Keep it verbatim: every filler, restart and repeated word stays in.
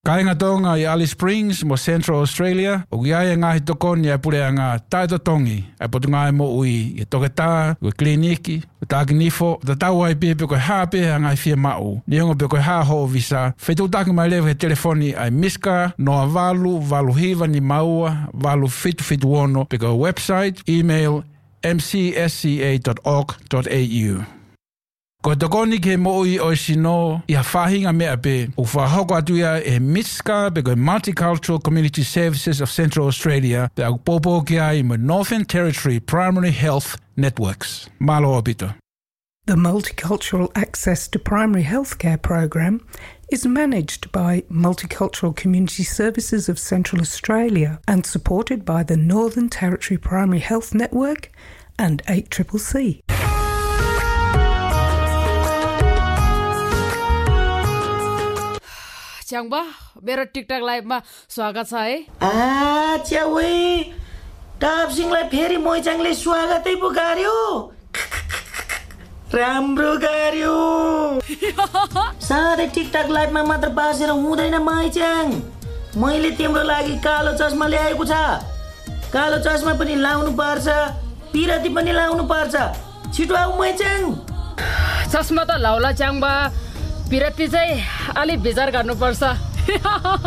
Kainga tonga i Alice Springs mo Central Australia, o giai ngahi tokoni ai pule anga taito tongi, ai potu ngai mo ui i toketa, ui kliniki, ui tākinifo, ta tau ai pia peko hape ngai fia mau. Niongo peko ha ho visa, fetu taki mai lewe he telefoni ai miska, noa valu, valu hiva ni maua, valu fitu fitu ono, peko website, email, m c s c a dot org dot a u. Ko tokoni ke mo'i o sino i hawhahinga mea pe o whahoko atuia e Miska pe koe Multicultural Community Services of Central Australia pe au popo ki ai mo Northern Territory Primary Health Networks. Malo opito. The Multicultural Access to Primary Healthcare program is managed by Multicultural Community Services of Central Australia and supported by the Northern Territory Primary Health Network and eight C C C. च्याङबा मेरो टिकटक लाइभमा स्वागत छ है। आ च्याउई टापसिङलाई फेरि मोइचाङले स्वागतै पो गर्यो। राम्रो गर्यो। सारे टिकटक लाइभमा मात्र बासेर हुँदैन मोइचाङ। मैले तिम्रो लागि कालो चस्मा ल्याएको छ। कालो चस्मा पनि लाउनु पर्छ, पिरती पनि लाउनु पर्छ। छिटो आऊ मोइचाङ। चस्मा त लाउला च्याङबा, पिरती चाहिँ अलि विचार गर्नुपर्छ।